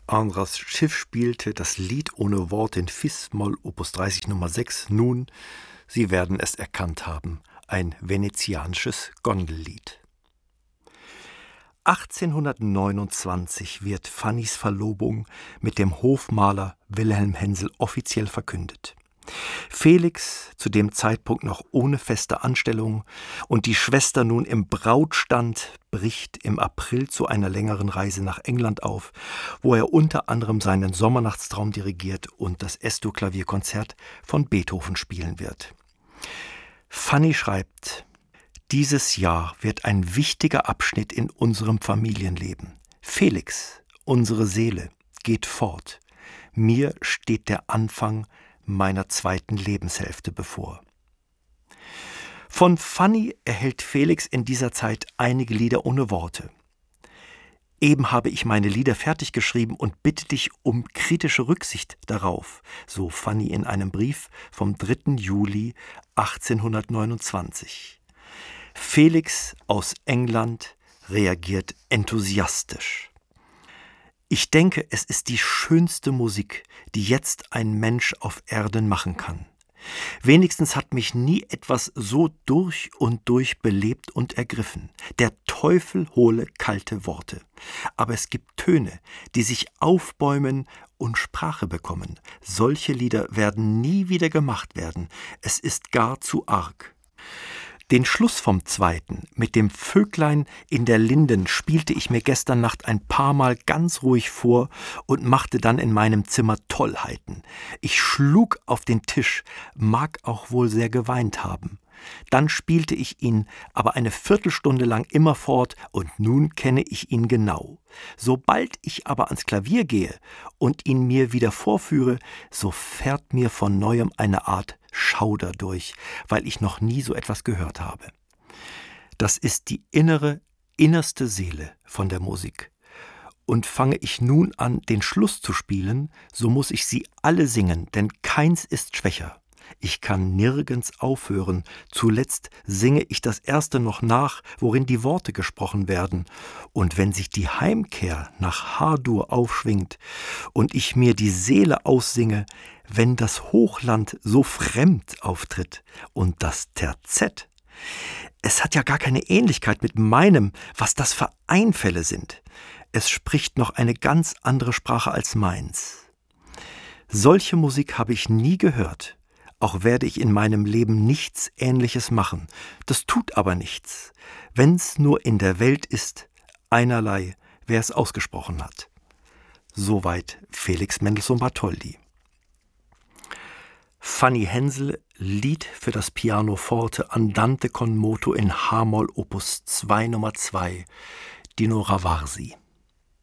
Andras Schiff spielte das Lied ohne Wort in Fis-Moll Opus 30 Nummer 6. Nun, Sie werden es erkannt haben, ein venezianisches Gondellied. 1829 wird Fannys Verlobung mit dem Hofmaler Wilhelm Hensel offiziell verkündet. Felix, zu dem Zeitpunkt noch ohne feste Anstellung, und die Schwester nun im Brautstand, bricht im April zu einer längeren Reise nach England auf, wo er unter anderem seinen Sommernachtstraum dirigiert und das Esto-Klavierkonzert von Beethoven spielen wird. Fanny schreibt: Dieses Jahr wird ein wichtiger Abschnitt in unserem Familienleben. Felix, unsere Seele, geht fort. Mir steht der Anfang meiner zweiten Lebenshälfte bevor. Von Fanny erhält Felix in dieser Zeit einige Lieder ohne Worte. Eben habe ich meine Lieder fertig geschrieben und bitte dich um kritische Rücksicht darauf, so Fanny in einem Brief vom 3. Juli 1829. Felix aus England reagiert enthusiastisch. Ich denke, es ist die schönste Musik, die jetzt ein Mensch auf Erden machen kann. Wenigstens hat mich nie etwas so durch und durch belebt und ergriffen. Der Teufel hole kalte Worte. Aber es gibt Töne, die sich aufbäumen und Sprache bekommen. Solche Lieder werden nie wieder gemacht werden. Es ist gar zu arg. Den Schluss vom 2. mit dem Vöglein in der Linden spielte ich mir gestern Nacht ein paar Mal ganz ruhig vor und machte dann in meinem Zimmer Tollheiten. Ich schlug auf den Tisch, mag auch wohl sehr geweint haben. Dann spielte ich ihn aber eine Viertelstunde lang immerfort und nun kenne ich ihn genau. Sobald ich aber ans Klavier gehe und ihn mir wieder vorführe, so fährt mir von neuem eine Art Schauder durch, weil ich noch nie so etwas gehört habe. Das ist die innerste Seele von der Musik. Und fange ich nun an, den Schluss zu spielen, so muss ich sie alle singen, denn keins ist schwächer. Ich kann nirgends aufhören. Zuletzt singe ich das erste noch nach, worin die Worte gesprochen werden. Und wenn sich die Heimkehr nach H-Dur aufschwingt und ich mir die Seele aussinge, wenn das Hochland so fremd auftritt und das Terzett, es hat ja gar keine Ähnlichkeit mit meinem, was das für Einfälle sind. Es spricht noch eine ganz andere Sprache als meins. Solche Musik habe ich nie gehört. Auch werde ich in meinem Leben nichts Ähnliches machen. Das tut aber nichts. Wenn's nur in der Welt ist, einerlei, wer es ausgesprochen hat. Soweit Felix Mendelssohn Bartholdy. Fanny Hensel, Lied für das Pianoforte Andante con moto in H-Moll Opus 2 Nummer 2, Dino Ravarsi.